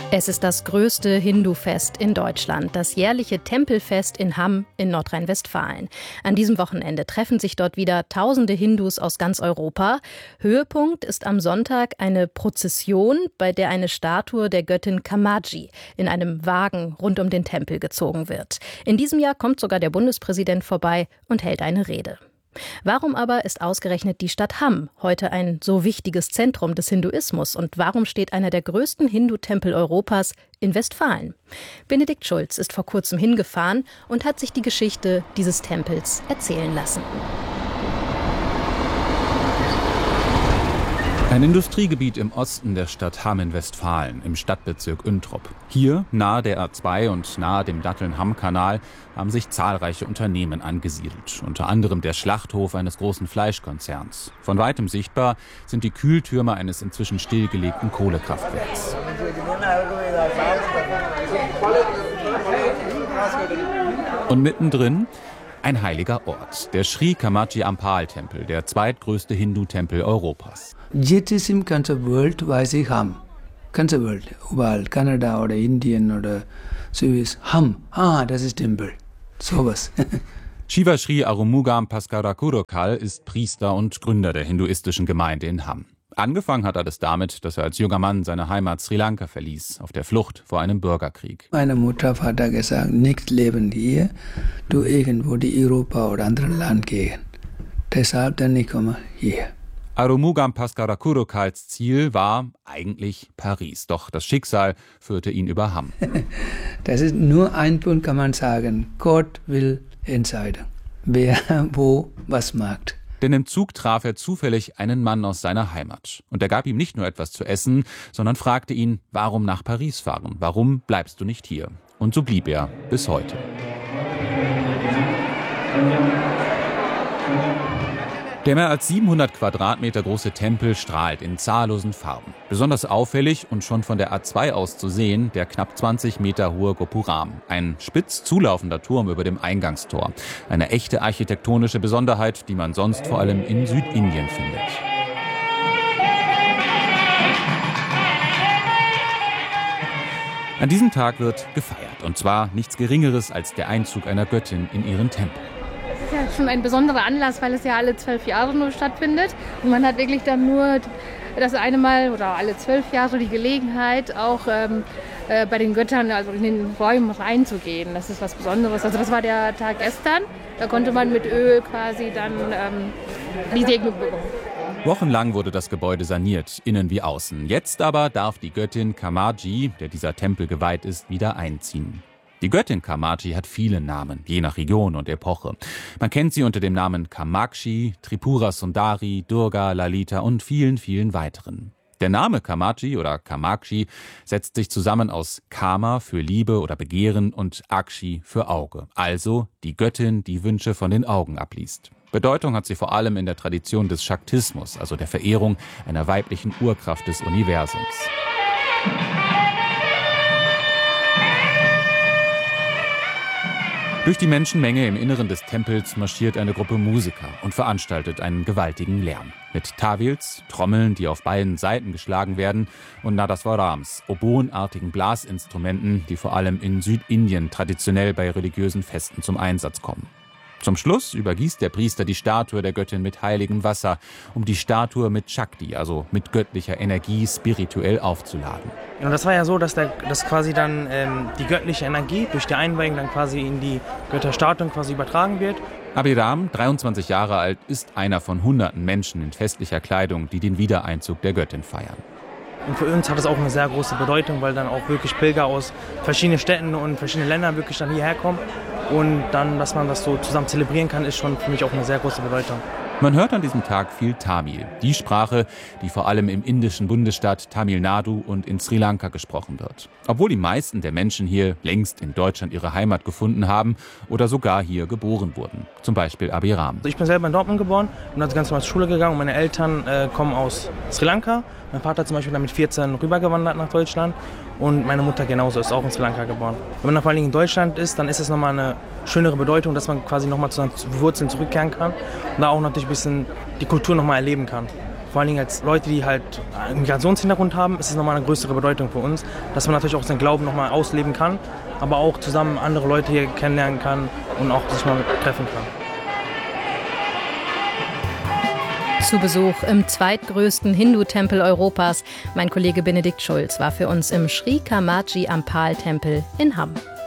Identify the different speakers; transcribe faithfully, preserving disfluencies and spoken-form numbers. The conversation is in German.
Speaker 1: Es ist das größte Hindu-Fest in Deutschland, das jährliche Tempelfest in Hamm in Nordrhein-Westfalen. An diesem Wochenende treffen sich dort wieder tausende Hindus aus ganz Europa. Höhepunkt ist am Sonntag eine Prozession, bei der eine Statue der Göttin Kamakhyi in einem Wagen rund um den Tempel gezogen wird. In diesem Jahr kommt sogar der Bundespräsident vorbei und hält eine Rede. Warum aber ist ausgerechnet die Stadt Hamm heute ein so wichtiges Zentrum des Hinduismus und warum steht einer der größten Hindu-Tempel Europas in Westfalen? Benedikt Schulz ist vor kurzem hingefahren und hat sich die Geschichte dieses Tempels erzählen lassen.
Speaker 2: Ein Industriegebiet im Osten der Stadt Hamm in Westfalen, im Stadtbezirk Üntrop. Hier, nahe der A zwei und nahe dem Datteln-Hamm-Kanal, haben sich zahlreiche Unternehmen angesiedelt. Unter anderem der Schlachthof eines großen Fleischkonzerns. Von weitem sichtbar sind die Kühltürme eines inzwischen stillgelegten Kohlekraftwerks. Und mittendrin ein heiliger Ort, der Sri Kamakhyi Ampal-Tempel, der zweitgrößte Hindu-Tempel Europas.
Speaker 3: Jetzt im ganzen Welt weiß ich Hamm. Ganze Welt, überall, Kanada oder Indien oder Swiss. Hamm, ah, das ist Tempel. Sowas.
Speaker 2: Shiva Sri Arumugam Bhaskarakurokal ist Priester und Gründer der hinduistischen Gemeinde in Hamm. Angefangen hat alles damit, dass er als junger Mann seine Heimat Sri Lanka verließ, auf der Flucht vor einem Bürgerkrieg.
Speaker 3: Meine Mutter hat gesagt, nicht leben hier, du irgendwo die Europa oder anderen Land gehen. Deshalb dann ich komme hier.
Speaker 2: Arumugam Bhaskarakurokals Ziel war eigentlich Paris, doch das Schicksal führte ihn über Hamm.
Speaker 3: Das ist nur ein Punkt, kann man sagen. Gott will entscheiden, wer wo was macht.
Speaker 2: Denn im Zug traf er zufällig einen Mann aus seiner Heimat. Und er gab ihm nicht nur etwas zu essen, sondern fragte ihn, warum nach Paris fahren? Warum bleibst du nicht hier? Und so blieb er bis heute. Der mehr als siebenhundert Quadratmeter große Tempel strahlt in zahllosen Farben. Besonders auffällig und schon von der A zwei aus zu sehen, der knapp zwanzig Meter hohe Gopuram. Ein spitz zulaufender Turm über dem Eingangstor. Eine echte architektonische Besonderheit, die man sonst vor allem in Südindien findet. An diesem Tag wird gefeiert. Und zwar nichts Geringeres als der Einzug einer Göttin in ihren Tempel.
Speaker 4: Das ist ja schon ein besonderer Anlass, weil es ja alle zwölf Jahre nur stattfindet. Und man hat wirklich dann nur das eine Mal oder alle zwölf Jahre die Gelegenheit, auch ähm, äh, bei den Göttern, also in den Räumen reinzugehen. Das ist was Besonderes. Also das war der Tag gestern. Da konnte man mit Öl quasi dann ähm, die Segnung bekommen.
Speaker 2: Wochenlang wurde das Gebäude saniert, innen wie außen. Jetzt aber darf die Göttin Kamakhyi, der dieser Tempel geweiht ist, wieder einziehen. Die Göttin Kamakhyi hat viele Namen, je nach Region und Epoche. Man kennt sie unter dem Namen Kamakshi, Tripura Sundari, Durga, Lalita und vielen, vielen weiteren. Der Name Kamakhyi oder Kamakshi setzt sich zusammen aus Kama für Liebe oder Begehren und Akshi für Auge. Also die Göttin, die Wünsche von den Augen abliest. Bedeutung hat sie vor allem in der Tradition des Shaktismus, also der Verehrung einer weiblichen Urkraft des Universums. Durch die Menschenmenge im Inneren des Tempels marschiert eine Gruppe Musiker und veranstaltet einen gewaltigen Lärm. Mit Tawils, Trommeln, die auf beiden Seiten geschlagen werden, und Nadaswarams, oboenartigen Blasinstrumenten, die vor allem in Südindien traditionell bei religiösen Festen zum Einsatz kommen. Zum Schluss übergießt der Priester die Statue der Göttin mit heiligem Wasser, um die Statue mit Shakti, also mit göttlicher Energie, spirituell aufzuladen.
Speaker 5: Und das war ja so, dass, der, dass quasi dann ähm, die göttliche Energie durch die Einweihung dann quasi in die Götterstatue quasi übertragen wird.
Speaker 2: Abhiram, dreiundzwanzig Jahre alt, ist einer von hunderten Menschen in festlicher Kleidung, die den Wiedereinzug der Göttin feiern.
Speaker 5: Und für uns hat es auch eine sehr große Bedeutung, weil dann auch wirklich Pilger aus verschiedenen Städten und verschiedenen Ländern wirklich dann hierher kommen. Und dann, dass man das so zusammen zelebrieren kann, ist schon für mich auch eine sehr große Bedeutung.
Speaker 2: Man hört an diesem Tag viel Tamil, die Sprache, die vor allem im indischen Bundesstaat Tamil Nadu und in Sri Lanka gesprochen wird. Obwohl die meisten der Menschen hier längst in Deutschland ihre Heimat gefunden haben oder sogar hier geboren wurden. Zum Beispiel Abhiram.
Speaker 5: Ich bin selber in Dortmund geboren und bin ganz normal zur Schule gegangen. Und meine Eltern äh, kommen aus Sri Lanka. Mein Vater zum Beispiel dann mit vierzehn rübergewandert nach Deutschland. Und meine Mutter genauso, ist auch in Sri Lanka geboren. Wenn man vor allem in Deutschland ist, dann ist es nochmal eine schönere Bedeutung, dass man quasi nochmal zu seinen Wurzeln zurückkehren kann und da auch natürlich ein bisschen die Kultur nochmal erleben kann. Vor allen Dingen als Leute, die halt einen Migrationshintergrund haben, ist es nochmal eine größere Bedeutung für uns, dass man natürlich auch seinen Glauben nochmal ausleben kann, aber auch zusammen andere Leute hier kennenlernen kann und auch sich mal treffen kann.
Speaker 1: Zu Besuch im zweitgrößten Hindu-Tempel Europas. Mein Kollege Benedikt Schulz war für uns im Sri Kamaji Ampal-Tempel in Hamm.